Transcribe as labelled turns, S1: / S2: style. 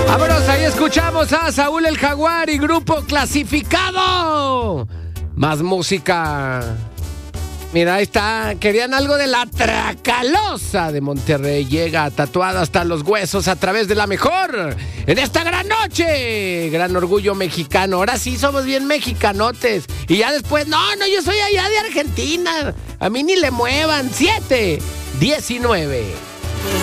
S1: Vámonos, ahí escuchamos a Saúl el Jaguar y Grupo Clasificado. Más música. Mira, ahí está. Querían algo de la Tracalosa de Monterrey. Llega tatuado hasta los huesos a través de la mejor. En esta gran noche. Gran orgullo mexicano. Ahora sí somos bien mexicanotes. Y ya después, no, yo soy allá de Argentina. A mí ni le muevan. 7:19.